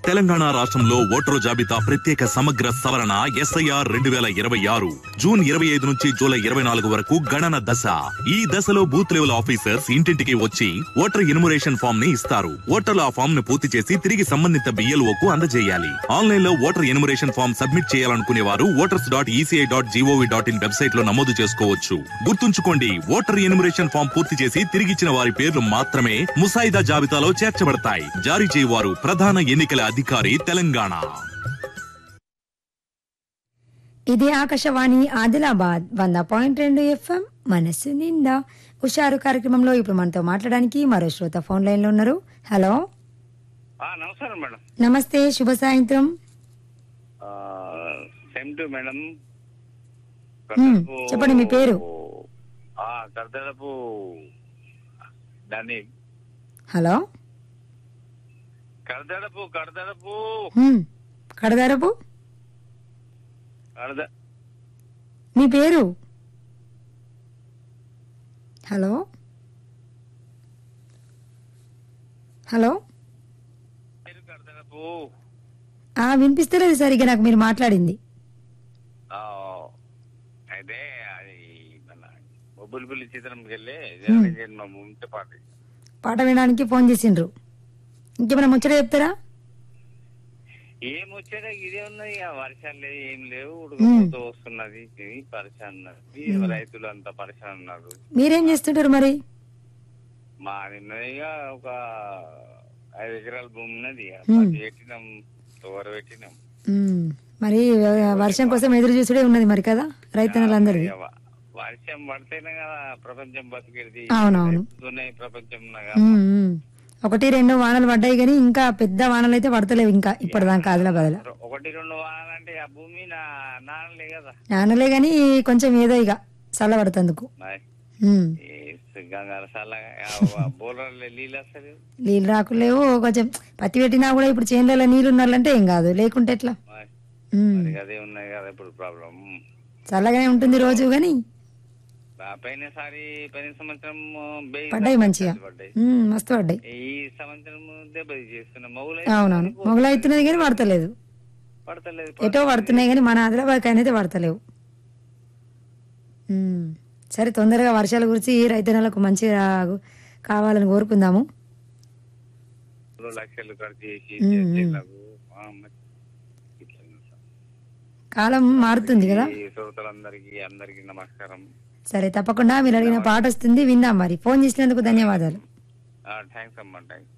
తెలంగాణ రాష్ట్రంలో ఓటరు జాబితా ప్రత్యేక సమగ్ర సవరణ SIR 2026 జూన్ 25 నుంచి జూలై 24 వరకు గణన దశ. ఈ దశలో బూత్ లెవెల్ ఆఫీసర్స్ ఇంటింటికి వచ్చి ఓటర్ ఎన్యుమరేషన్ ఫామ్ ని ఇస్తారు. ఓటర్లు ఆ ఫామ్ ను పూర్తి చేసి తిరిగి సంబంధిత BLOకు అందజేయాలి. ఆన్లైన్ లో ఓటర్ ఎన్యుమరేషన్ ఫామ్ సబ్మిట్ చేయాలనుకునే వారు voters.eci.gov.in వెబ్సైట్ లో నమోదు చేసుకోవచ్చు. గుర్తుంచుకోండి, ఓటర్ ఎన్యుమరేషన్ ఫామ్ పూర్తి చేసి తిరిగిచ్చిన వారి పేర్లు మాత్రమే ముసాయిదా జాబితాలో చేర్చబడతాయి. జారీ చేయవారు ప్రధాన ఎన్నికల అధికారి తెలంగాణ. ఇది ఆకాశవాణి ఆదిలాబాద్ 100.2 FM మనసు నిండా. హుషారు కార్యక్రమంలో ఇప్పుడు మనతో మాట్లాడడానికి మరో శ్రోత ఫోన్ లైన్ లో ఉన్నారు. హలో, నమస్కారం మేడం. నమస్తే, శుభ సాయంత్రం. Same to madam. చెప్పండి మీ పేరు. కర్దలపు దాన్ని హలో, కడదడపు కడదరపు మీ పేరు. హలో హలో, కడదడపు వినిపిస్తలేదు సరిగ్గా నాకు మీరు మాట్లాడింది. అయితే అది మన బొబ్బులిపల్లి చిత్రంకి వెళ్ళి ఉంటే పాట వినడానికి ఫోన్ చేసిండ్రు. ఇంకేమైనా ముచ్చట చెప్తారా? ఏం వచ్చారా ఇదే ఉన్నది. వర్షాలు లేవు, ఏం లేవు, ఉడకపోతూ వస్తున్నది, పరిశాన్ రైతులు అంతా పరిశాన్ ఉన్నారు. మీరేం చేస్తుంటారు మరి? మా నిన్నగా ఒక 5 ఎకరాల భూమి ఉన్నది, పెట్టినాం, తోర పెట్టినాం. మరి వర్షం కోసం ఎదురు చూసుడే ఉన్నది మరి కదా రైతన్నలందరూ. వర్షం పడితేనే కదా ప్రపంచం బతికేది. అవునవును, ప్రపంచం 1-2 వానలు పడ్డాయి కానీ ఇంకా పెద్ద వానలు అయితే పడతలేవు ఇంకా ఇప్పటిదాకా ఆదిలాబాద్ లో. 1-2 వానలు అంటే ఆ భూమి నానలే కదా. నానలే గాని కొంచెం ఏదో ఇక చల్ల పడుతందుకు నీళ్ళు రాకులేవు. కొంచెం పత్తి పెట్టినా కూడా ఇప్పుడు చేనులలో నీళ్లు ఉండాలంటే ఏం కాదు, లేకుంటే ఎట్లా? అదే ఉన్నాయి కదా ఇప్పుడు ప్రాబ్లం. చల్లగానే ఉంటుంది రోజు గాని పోయిన సంవత్సరం పడ్డాయి మంచిగా, మస్తు పడ్డాయి. ఈ సంవత్సరం దెబ్బతి చేస్తున్నాం. అవునవును, మొగలు అవుతున్నది కానీ పడతలేదు. ఎటో పడుతున్నాయి కానీ మన ఆదిలాబాద్ అయితే పడతలేవు. సరే, తొందరగా వర్షాల గురించి రైతన్నలకు మంచిగా కావాలని కోరుకుందాము. కాలం మారుతుంది కదా. అందరికి నమస్కారం. సరే, తప్పకుండా మీరు అడిగిన పాట వస్తుంది, విందాం. మరి ఫోన్ చేసినందుకు ధన్యవాదాలు. థ్యాంక్స్ అమ్మా.